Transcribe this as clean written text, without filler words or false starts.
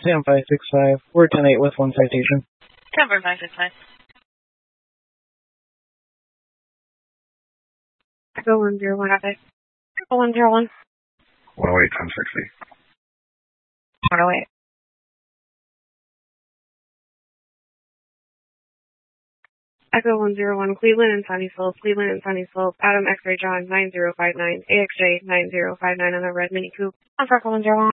Sam 565, we're 10-8 with one citation. Denver 565. Echo 101, traffic. Echo 101. 108, 1060. 108. Echo 101, Cleveland and Sunny Slope, Adam X-Ray John 9059, AXJ 9059 on the red Mini Coupe. On for Echo 101.